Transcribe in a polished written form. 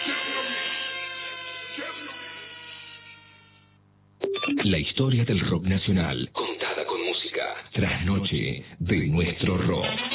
La historia del rock nacional, contada con música, trasnoche de nuestro rock.